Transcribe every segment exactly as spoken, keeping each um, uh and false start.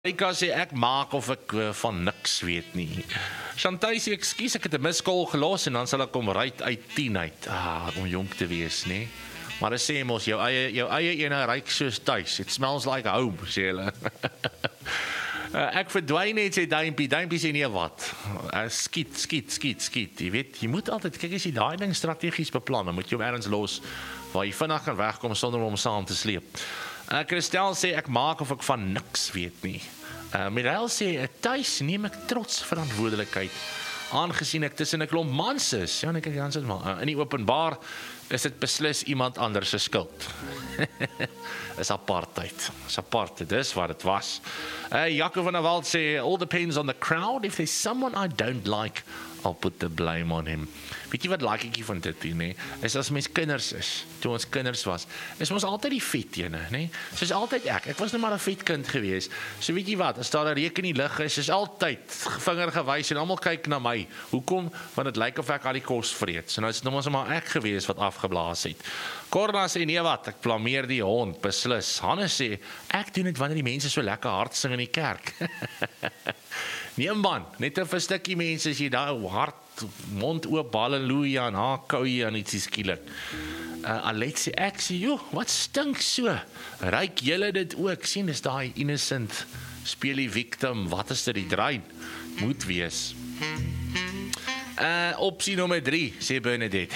Ek kan sê ek maak of ek uh, van niks weet nie. Chantal sê ekskuus, ek het 'n miskol gelos en dan sal ek kom ry uit tien uit. Ah, om jonk te wees, nê. Maar as sê mos jou eie jou eie ene ryk soos tuis. It smells like home, sê hulle. uh, ek verdwyn net sê duimpie, duimpie sê nee wat. Uh, skiet, skiet, skiet, skiet. Jy weet, jy moet altyd kyk as jy daai ding strategies beplan, dan moet jy hom ergens los waar jy vinnig kan wegkom sonder om hom saam te sleep. Uh, Christel sê ek maak of ek van niks weet nie. Uh, Mireille sê tuis neem ek trots verantwoordelikheid aangesien ek tussen 'n klomp mans is. Ja, net kyk dan sit maar uh, in die openbaar is dit beslis iemand anders se skuld. Is apartheid. Is apartheid. Dis wat dit was. Uh, Jaco van der Walt sê all depends on the crowd. If there's someone I don't like, I'll put the blame on him. Weet jy wat like ek van dit hier, nee? Is as mens kinders is, toe ons kinders was, is ons altyd die vet ene, nee? Soos altyd ek, ek was net maar 'n vet kind gewees. So weet jy wat, as daar 'n reuk in die lug is, is altyd vinger gewys en almal kyk na my. Hoekom? Want dit lyk of ek al die kos vreet. So nou is dit nog maar ek gewees wat afgeblaas het. Corna sê nee wat, ek blameer die hond, beslis. Hannes sê, ek doen dit wanneer die mense so lekker hard sing in die kerk. Nee man, net 'n verstukkie mense as jy daar hard mond oop halleluja en haar kou jy aan ietsie skielik. Uh, Alet sê ek sê, joh, wat stink so? Ryk julle dit ook? Sien, dis daai innocent speel die victim, wat is dit die drein? Moet wees. Uh, opsie nommer drie, sê Bernadette.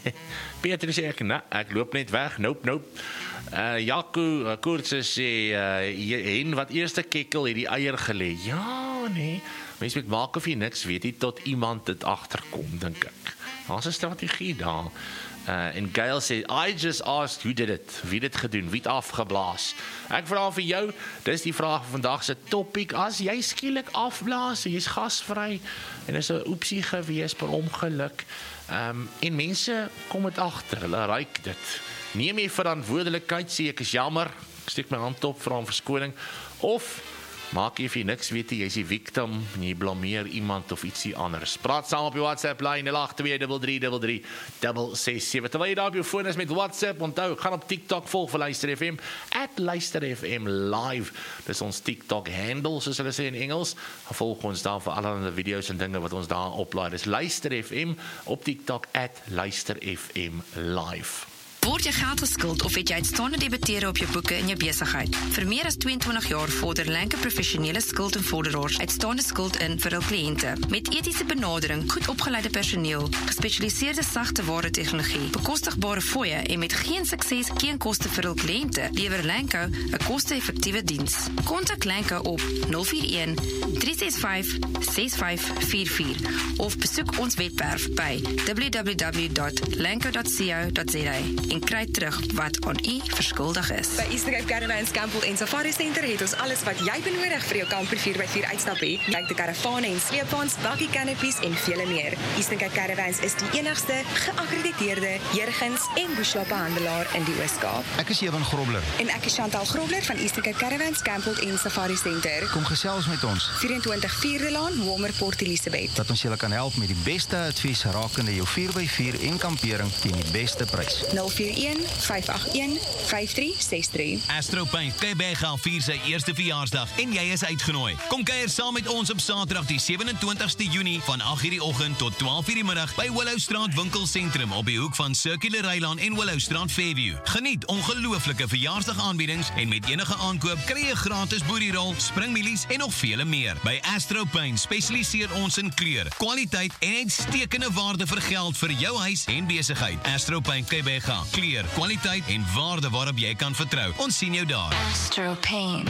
Peter sê ek, nee, ek loop net weg, nope, nope. Uh, Jaco, uh, Koortse sê, uh, hen wat eerste kekkel het die eier gelê. Ja, nee, mens moet maak of jy niks weet nie tot iemand dit agterkom, dink ek. Daar's 'n strategie daar. Uh, en Gail sê, I just asked who did it, wie dit gedoen, wie het afgeblaas. Ek vra vir jou, dis die vraag van vandag se topic, as jy skielik afblaas, jy's gasvry, en is 'n oepsie gewees per ongeluk, um, en mense kom dit agter, hulle ruik dit. Neem jy verantwoordelikheid, sê ek is jammer, ek steek my hand op, vra om verskoning, of maak jy of jy niks weet, jy is die victim, en jy blameer iemand of ietsie anders. Praat saam op die WhatsApp lyn, nul agt twee drie drie drie drie ses ses. Terwyl jy daar op jou foon is met WhatsApp, onthou, gaan op TikTok volg vir Luister F M, at Luister F M Live. Dis ons TikTok handle, soos hulle sê in Engels. Volg ons daar vir allerlei video's en dinge wat ons daar oplaai. Dis Luister F M op TikTok, at Luister F M Live. Word jy geld geskuld of het jy uitstaande debitere op jou boeke in jou besigheid? Vir meer as tweeëntwintig jaar vorder Lenke professionele skuld en vorderaars uitstaande skuld in vir hul kliënte. Met etiese benadering, goed opgeleide personeel, gespesialiseerde sagte ware tegnologie, bekostigbare fooie en met geen sukses geen koste vir hul kliënte, lewer Lenke 'n koste-effektiewe diens. Kontak Lenke op nul vier een drie ses vyf ses vyf vier vier of besoek ons webwerf by w w w dot lenke dot co dot za en kry terug wat aan u verskuldig is. By Eastern Cape Caravans Campbell en Safari Center het ons alles wat jy benodig vir jou kamper vier by vier uitstap het. Kyk die karavane en sleepwaens, bakkie canopies en vele meer. Eastern Cape Caravans is die enigste geakkrediteerde jurgens en bushloopbehandelaar in die Oos-Kaap. Ek is Ewan Grobler. En ek is Chantal Grobler van Eastern Cape Caravans Campbell en Safari Center. Kom gesels met ons. vyf vierde Laan, Walmer Port Elizabeth. Dat ons julle kan help met die beste advies rakende jou vier by vier en kampering teen die beste prys. nul vier een vyf agt een vyf drie ses drie. Astro Paint K B G vier sy eerste verjaarsdag en jy is uitgenooi. Kom kuier saam met ons op Saterdag die sewe en twintigste Junie van agt uur die oggend tot twaalf uur die middag by Willowstraat Winkelsentrum op die hoek van Circular Rylaan en Willowstraat Fairview. Geniet ongelooflike verjaarsdagaanbiedings en met enige aankoop kry jy gratis boerierol, springmielies en nog vele meer. By Astro Paint spesialiseer ons in kleur, kwaliteit en uitstekende waarde vir geld vir jou huis en besigheid. Astro Paint K B G, kleur, kwaliteit en waarde waarop jy kan vertrou. Ons sien jou daar. Astro Paint.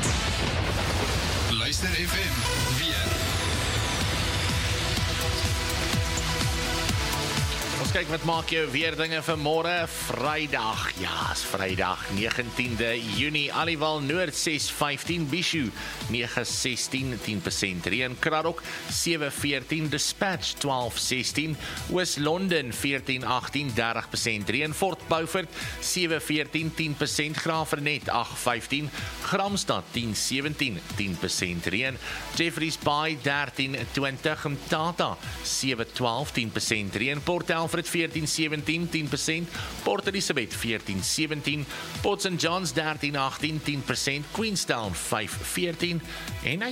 Luister F M weer. Ons kyk wat maak jou weer dinge vir môre, Vrydag. Ja, is Vrydag, negentiende Junie. Aliwal Noord ses vyftien, Bishu nege sestien, tien persent reën. Kraddock sewe veertien, Dispatch twaalf sestien, Oos-London veertien agtien, dertig persent reën. Fort Beaufort sewe veertien, tien persent. Graafrenet agt vyftien, Gramstad tien sewentien, tien persent reën. Jeffreys Bay dertien twintig, Mtata sewe twaalf, tien persent reën. Port Elfrid Elizabeth fourteen seventeen, ten percent. Port Elizabeth fourteen seventeen. Port Saint John's thirteen eighteen, ten percent. Queenstown five fourteen. En